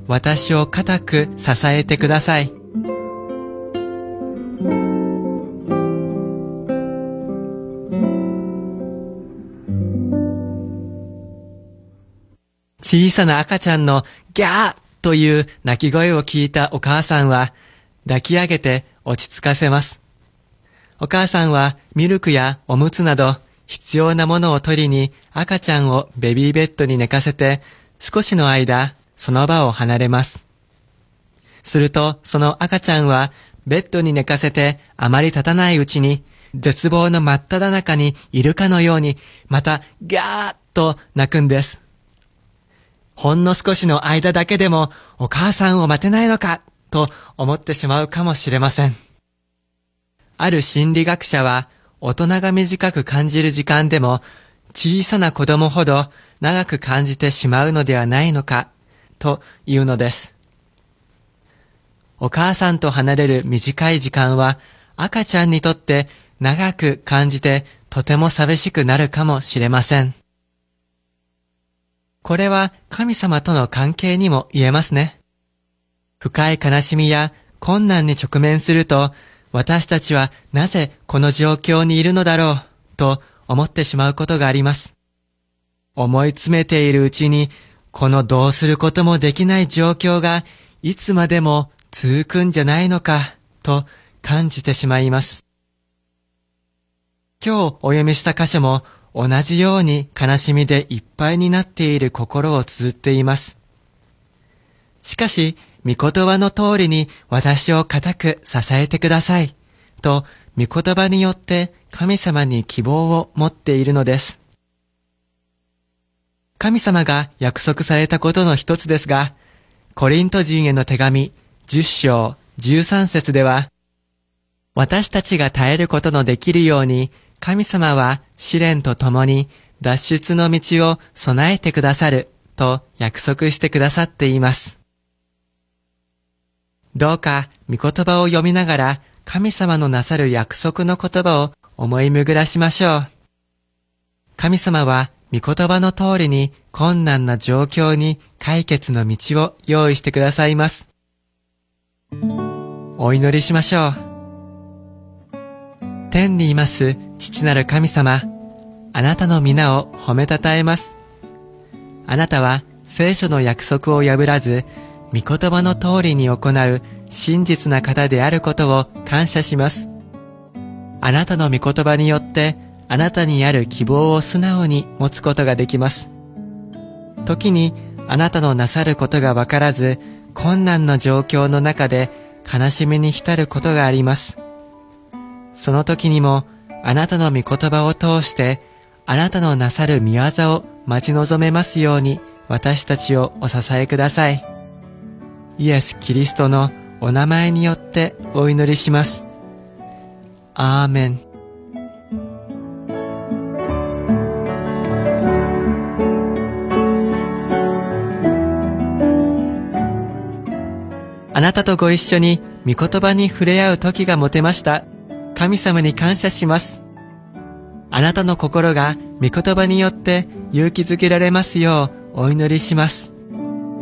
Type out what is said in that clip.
私を固く支えてください。小さな赤ちゃんのギャーという泣き声を聞いたお母さんは抱き上げて落ち着かせます。お母さんはミルクやおむつなど必要なものを取りに赤ちゃんをベビーベッドに寝かせて少しの間その場を離れます。するとその赤ちゃんはベッドに寝かせてあまり経たないうちに絶望の真っ只中にいるかのようにまたギャーッと泣くんです。ほんの少しの間だけでもお母さんを待てないのかと思ってしまうかもしれません。ある心理学者は大人が短く感じる時間でも小さな子供ほど長く感じてしまうのではないのかというのです。お母さんと離れる短い時間は赤ちゃんにとって長く感じてとても寂しくなるかもしれません。これは神様との関係にも言えますね。深い悲しみや困難に直面すると私たちはなぜこの状況にいるのだろうと思ってしまうことがあります。思い詰めているうちにこのどうすることもできない状況がいつまでも続くんじゃないのかと感じてしまいます。今日お読みした箇所も同じように悲しみでいっぱいになっている心を綴っています。しかし、御言葉の通りに私を固く支えてくださいと御言葉によって神様に希望を持っているのです。神様が約束されたことの一つですが、コリント人への手紙10章13節では、私たちが耐えることのできるように神様は試練とともに脱出の道を備えてくださると約束してくださっています。どうか御言葉を読みながら神様のなさる約束の言葉を思い巡らしましょう。神様は御言葉の通りに困難な状況に解決の道を用意してくださいます。お祈りしましょう。天にいます父なる神様、あなたの皆を褒めたたえます。あなたは聖書の約束を破らず、御言葉の通りに行う真実な方であることを感謝します。あなたの御言葉によってあなたにある希望を素直に持つことができます。時にあなたのなさることがわからず、困難な状況の中で悲しみに浸ることがあります。その時にもあなたの御言葉を通してあなたのなさる御業を待ち望めますように私たちをお支えください。イエス・キリストのお名前によってお祈りします。アーメン。あなたとご一緒に御言葉に触れ合う時が持てました。神様に感謝します。あなたの心が御言葉によって勇気づけられますようお祈りします。